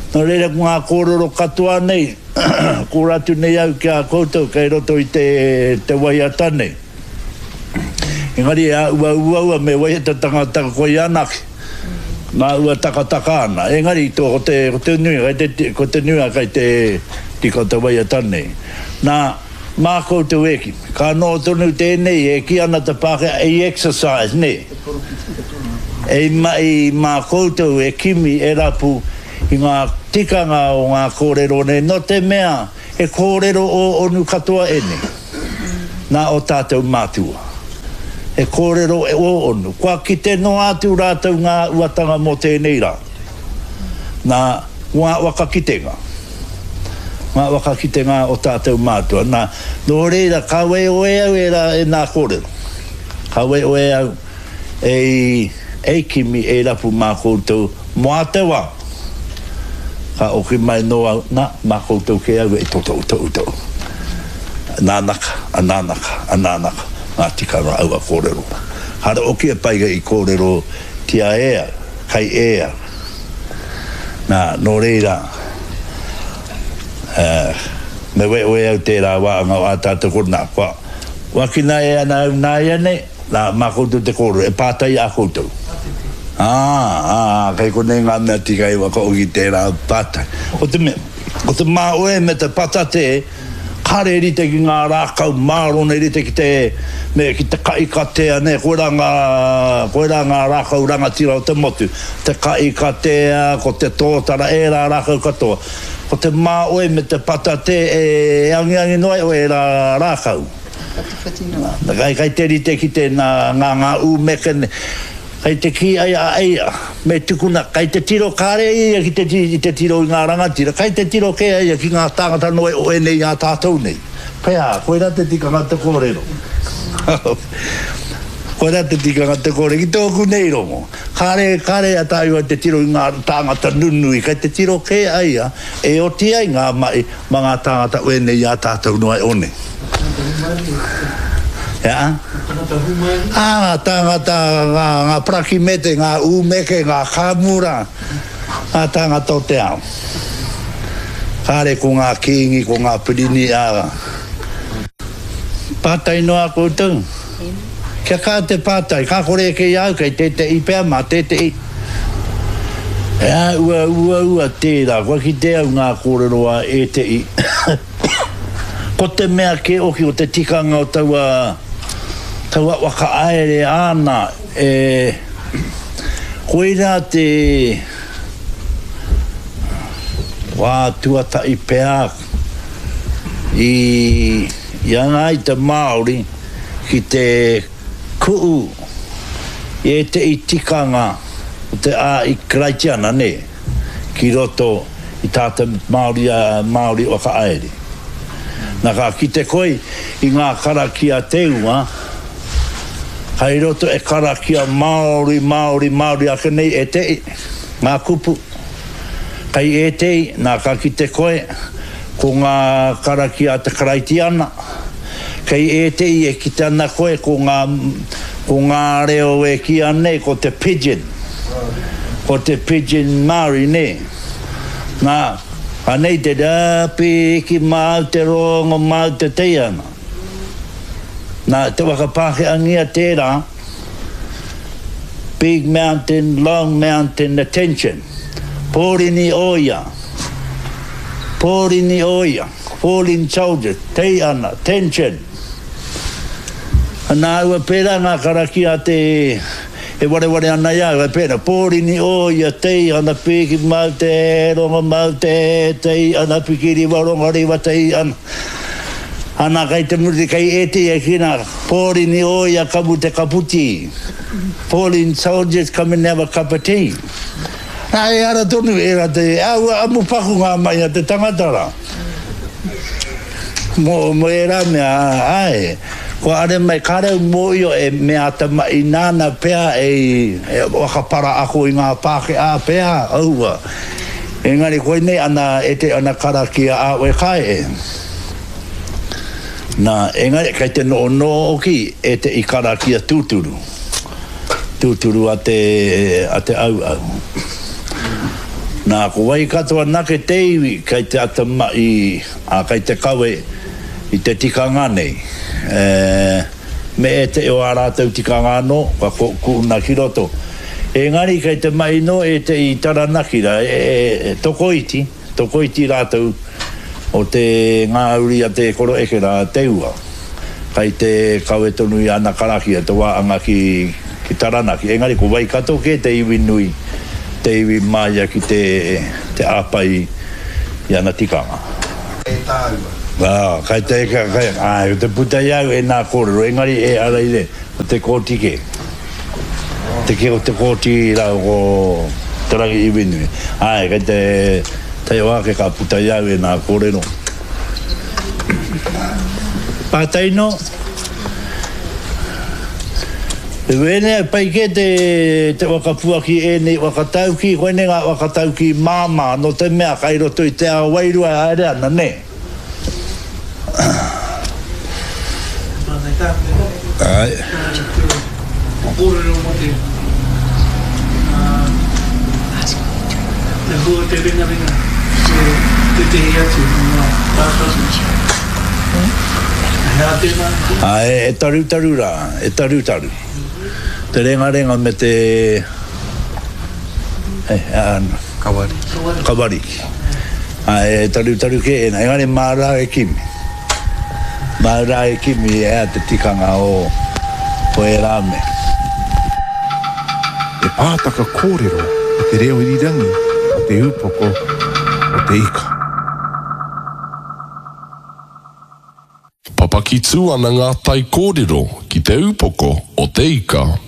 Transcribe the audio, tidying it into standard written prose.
no reira ngā kōrero katoa nei, ko ratu nei au kia koutou, kei roto i te waiatane. Engari ua me waiata tangata koe anaki. Nā ua takataka ana. Engari tō ko te nui, ko te nui kai te tika te waiatane. Nā mā koutou eki. Ka no tonu tēnei e ki ana te pāke e exercise ne. E mai mā koutou e kimi e rapu i ngā tikanga o ngā kōrero ne. No te mea e kōrero o onu katoa ene. Nā o tātou mātua. E kōrero e o onu. Kua ki te no atu rātou ngā uatanga mo tēnei rā. Nā ngā wakakitenga. Ngā wakakitenga o tātou mātua. Nā no reira kawe oe au e nā kōrero. Kawe oe au e kimi e rapu mā koutou moa te wā. Ka oki mai no au, nā mā koutou ke au e totau. Ananaka. Ngā tikanga au a kōrero. Hara oki e paiga i kōrero tia ea, kai ea. Nā, no reira, me we au tērā wāanga o ātātou korona. Wakina e ana au nā iane, nā mā koutou te kōrero, e pātai a koutou. Kai kone ngā mea tika i waka oki tērā pātai. O te mā oe me te patate, kare rite ki ngā rākau mārone rite ki te kaikatea ne, koe rā ngā rākau rangatira o te motu, te kaikatea, ko te tōtara e rā rākau katoa, ko te mā oe me te patate e angiangi noe o e rā rākau. Kai te rite ki te ngā umeke ne, kai te ki aia, me tukuna, kai te tiro kāre ia ki te tiro i ngā rangatira, kai te tiro kea ia ki ngā tāngata noe o e nei ngā tātou nei. Pea, koe rā te tikanga te kōrero. Koe rā te tikanga te kōrero, ki tōku nei rongo. Kāre a tāiwa te tiro i ngā tāngata nunui, kai te tiro kea ia, e o tia i ngā mai, ma ngā tāngata o e nei ngā tātou noe o nei. Ja? Tangata ngā prakimete, ngā umeke, ngā kamura, ngā tangata o te ao. Kāre ko ngā kingi, ko ngā pirini āga. Pātai noa koutou. Kia kā te pātai, kā kore ke iau, kei te i pēr mā, te i. Ua tērā, kua ki te au ngā kōreroa e te i. Ko te mea ke oki o te tikanga o taua waka aere ana koe rā te wā tuata i pēak i angai te Māori ki te kuu e te i tikanga o te a i Kraitiana ne ki roto i tāta Māori waka aere. Nā ka ki te koe i ngā karakia teua kai roto e karakia Māori ake nei e te ngā kupu. Kai e te nā ka ki te koe ko ngā karakia te Kraitiana. Kai e te e ki te ana koe ko ngā reo e ki anei ko te Pidgin. Ko te Pidgin Māori ne. Nā anei te rapi ki Māuterongo Māute Teiana. Nā te wakapāke angia tērā, big mountain, long mountain, attention. Pōrini oia. Falling soldiers, Teiana, attention. Nā ua pērā ngā karakia te ware ana iau, e pēra, pōrini oia, Teiana, piki Māute, rongo Māute, Teiana, pikiri waronga rewa Teiana. Ana kai te muri kai e te e kina, pōrini oia kamu te kaputi. Falling soldiers come and have a cup of tea. Nā e ara tonu e ra te, amu paku ngā mai a te tangatara. Mo e ra mea, ai. Ko are mai kareu moio e mea ta mai nana pea e wakapara ako i ngā pāke a pea aua. Engari koe nei ana e te ana karakia a oe kai e. Nā engari kai te no oki e te i karakia tūturu. Tūturu a te au. Nā ko wai katoa nake te iwi kai te atamai kai te kawe I te tikanga nei. Me e te o ārātau tikanga no, ka kuna hiroto. Engari kai te mai no e te I taranakira, toko iti rātau o te ngā uri a te koro eke rā teua. Kai te kawe tonu I ana karaki a te waanga ki taranaki. Engari ko wai kato ke te iwi nui, te iwi maia ki te āpai I ana tikanga. E tāua. Kai te te putai au e nā kōrero, engari e araire o te kōti ke. O te kōti rau o tarangi iwi nui. Kai te wāke ka putai au e nā kōrero. Pātaino, e wene pai ke te wakapua ki e nei wakatau ki, koe ne ngā wakatau ki māma no te mea kai roto I te awairua aere ana ne. Ai. Kōrero mo te hua te ringa te tehi atu ngā tātatu. Hea tēnā? E taru rā, e taru. Te renga me te kawari. E taru ke ena, engari mārā e kimi. Mārā e kimi e te tikanga o e rāme. E pātaka kōrero o te reo irirangi, o te upoko, o te ika. Papaki tū ana ngā tai kōrero ki te upoko o te ika.